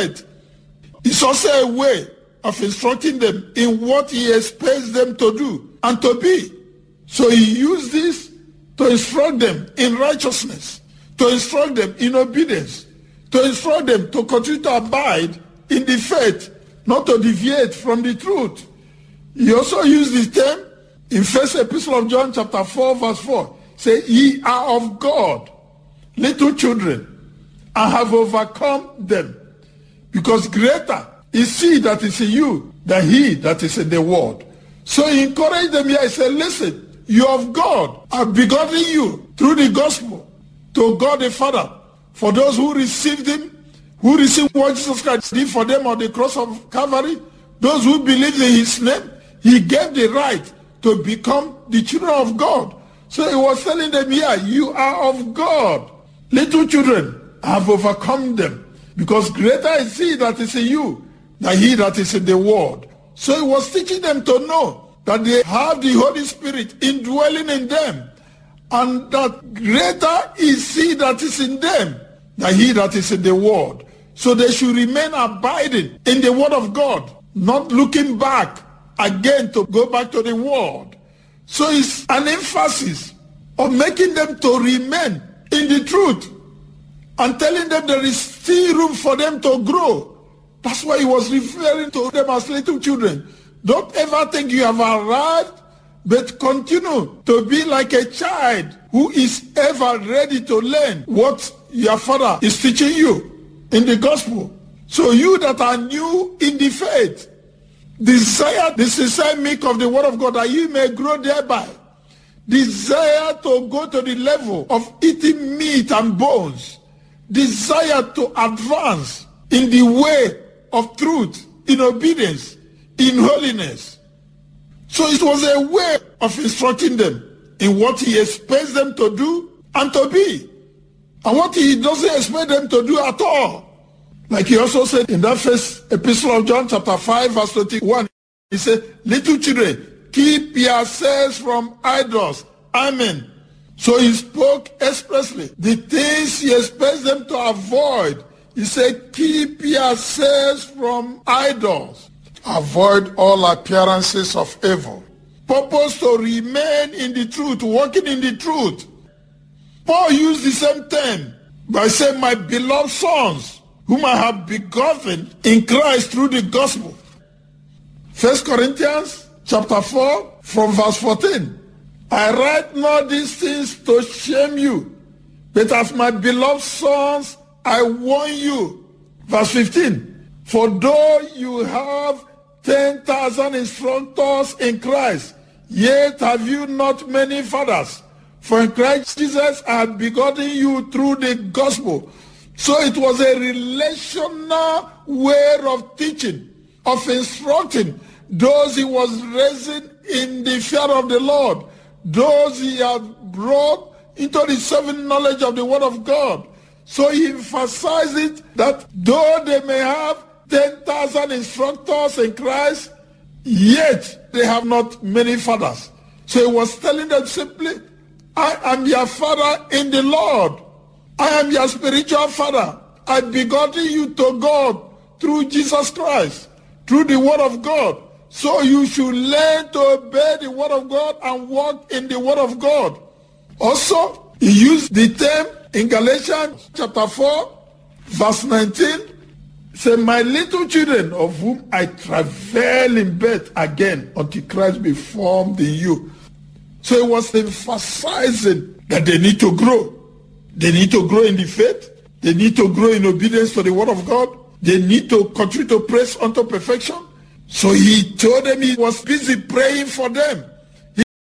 faith. It's also a way of instructing them in what he expects them to do and to be. So he used this to instruct them in righteousness, to instruct them in obedience, to instruct them to continue to abide in the faith, not to deviate from the truth. He also used the term in First Epistle of John chapter 4 verse 4. Say, ye are of God, little children, and have overcome them. Because greater is he that is in you than he that is in the world. So he encouraged them here. He said, listen, you of God have begotten you through the gospel to God the Father. For those who received him, who received what Jesus Christ did for them on the cross of Calvary, those who believed in his name, he gave the right to become the children of God. So he was telling them here, you are of God. Little children have overcome them, because greater is he that is in you than he that is in the world. So he was teaching them to know that they have the Holy Spirit indwelling in them, and that greater is he that is in them than he that is in the world. So they should remain abiding in the word of God, not looking back again to go back to the world. So it's an emphasis of making them to remain in the truth and telling them there is still room for them to grow. That's why he was referring to them as little children. Don't ever think you have arrived, but continue to be like a child who is ever ready to learn what your father is teaching you in the gospel. So you that are new in the faith, desire the sincere milk of the word of God, that you may grow thereby. Desire to go to the level of eating meat and bones. Desire to advance in the way of truth, in obedience, in holiness. So it was a way of instructing them in what he expects them to do and to be, and what he doesn't expect them to do at all. Like he also said in that first epistle of John chapter 5 verse 21, he said, little children, keep yourselves from idols. Amen. So he spoke expressly the things he expects them to avoid. He said, keep yourselves from idols. Avoid all appearances of evil. Purpose to remain in the truth, walking in the truth. Paul used the same term by saying, my beloved sons, whom I have begotten in Christ through the gospel. 1 Corinthians chapter 4 from verse 14. I write not these things to shame you, but as my beloved sons, I warn you. Verse 15. For though you have 10,000 instructors in Christ, yet have you not many fathers. For in Christ Jesus I have begotten you through the gospel. So it was a relational way of teaching, of instructing those he was raising in the fear of the Lord, those he had brought into the saving knowledge of the word of God. So he emphasized it that though they may have 10,000 instructors in Christ, yet they have not many fathers. So he was telling them simply, I am your father in the Lord. I am your spiritual father. I begotten you to God through Jesus Christ, through the word of God. So you should learn to obey the word of God and walk in the word of God. Also, he used the term in Galatians chapter 4, verse 19, say, my little children, of whom I travail in birth again until Christ be formed in you. So it was emphasizing that they need to grow. They need to grow in the faith. They need to grow in obedience to the word of God. They need to continue to press unto perfection. So he told them he was busy praying for them